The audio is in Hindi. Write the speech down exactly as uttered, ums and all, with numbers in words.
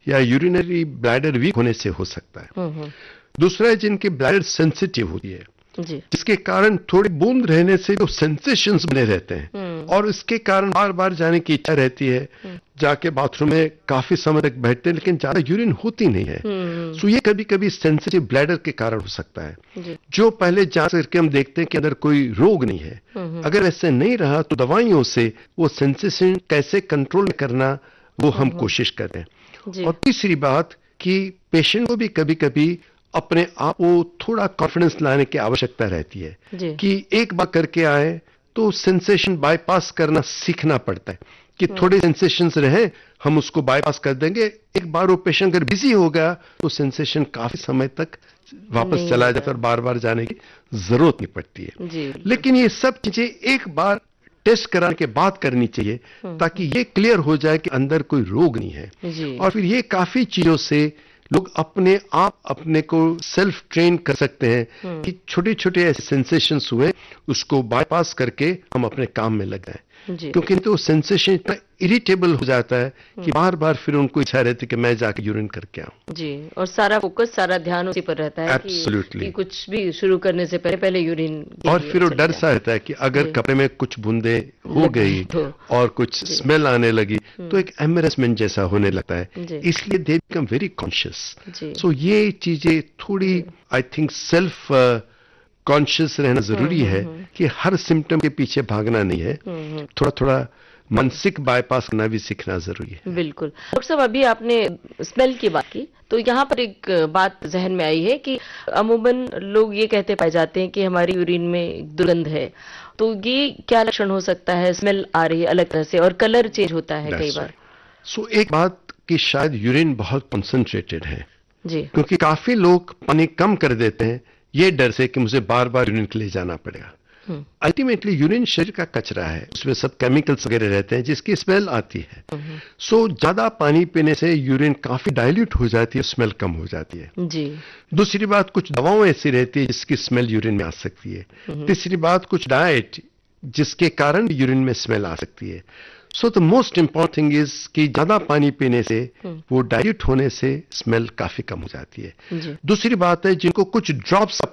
या यूरिनरी ब्लैडर वीक होने से हो सकता है। हम्म हम्म, दूसरा है जिनकी ब्लैडर सेंसिटिव होती है, जी। जिसके कारण थोड़ी बूंद रहने से जो सेंसेशंस बने रहते हैं हम्म और इसके कारण बार बार जाने की इच्छा रहती है, जाके बाथरूम में काफी समय तक बैठते हैं लेकिन ज्यादा यूरिन होती नहीं है। हम्म सो ये कभी कभी सेंसिटिव ब्लैडर के कारण हो सकता है, जी। जो पहले जांच करके हम देखते हैं कि अंदर कोई रोग नहीं है। हम्म अगर ऐसे नहीं रहा तो दवाइयों से वो सेंसेशन कैसे कंट्रोल करना वो हम कोशिश करें। जी। और तीसरी बात कि पेशेंट को भी कभी कभी अपने आप को थोड़ा कॉन्फिडेंस लाने की आवश्यकता रहती है जी। कि एक बार करके आए तो सेंसेशन बाईपास करना सीखना पड़ता है कि थोड़े सेंसेशंस रहे हम उसको बाईपास कर देंगे। एक बार वो पेशेंट अगर बिजी हो गया तो सेंसेशन काफी समय तक वापस नहीं चला होता जाता है और बार बार जाने की जरूरत नहीं पड़ती है। जी। लेकिन ये सब चीजें एक बार टेस्ट कराने के बाद करनी चाहिए ताकि ये क्लियर हो जाए कि अंदर कोई रोग नहीं है। जी। और फिर ये काफी चीजों से लोग अपने आप अपने को सेल्फ ट्रेन कर सकते हैं कि छोटे छोटे ऐसे सेंसेशंस हुए उसको बाईपास करके हम अपने काम में लग जाएं। जी। क्योंकि तो सेंसेशन इतना इरिटेबल हो जाता है कि बार बार फिर उनको इच्छा रहती है कि मैं जाके यूरिन करके आऊं। जी, और सारा फोकस सारा ध्यान उसी पर रहता है कि, Absolutely. कि कुछ भी शुरू करने से पहले पहले यूरिन के और लिए फिर वो चले डर जाएं। सा रहता है कि अगर जी। कपड़े में कुछ बूंदे हो लग गई तो और कुछ स्मेल आने लगी तो एक एम्बेरसमेंट जैसा होने लगता है, जी। इसलिए दे बिकम वेरी कॉन्शियस। जी। सो ये चीजें थोड़ी आई थिंक सेल्फ कॉन्शियस रहना जरूरी है कि हर सिम्टम के पीछे भागना नहीं है, थोड़ा थोड़ा मानसिक बाईपास करना भी सीखना जरूरी है। बिल्कुल। डॉक्टर साहब, अभी आपने स्मेल की बात की तो यहाँ पर एक बात जहन में आई है कि अमूमन लोग ये कहते पाए जाते हैं कि हमारी यूरिन में दुर्गंध है, तो ये क्या लक्षण हो सकता है? स्मेल आ रही है अलग तरह से और कलर चेंज होता है कई बार। सो एक बात कि शायद यूरिन बहुत कंसंट्रेटेड है जी। क्योंकि काफी लोग पानी कम कर देते हैं ये डर से कि मुझे बार बार यूरिन के लिए जाना पड़ेगा। अल्टीमेटली यूरिन शरीर का कचरा है, उसमें सब केमिकल्स वगैरह रहते हैं जिसकी स्मेल आती है। सो so, ज्यादा पानी पीने से यूरिन काफी डाइल्यूट हो जाती है, स्मेल कम हो जाती है। जी। दूसरी बात कुछ दवाओं ऐसी रहती है जिसकी स्मेल यूरिन में आ सकती है। तीसरी बात कुछ डाइट जिसके कारण यूरिन में स्मेल आ सकती है। So the most important thing is कि ज्यादा पानी पीने से वो डाइल्यूट होने से स्मेल काफी कम हो जाती है। जी। दूसरी बात है जिनको कुछ ड्रॉप्स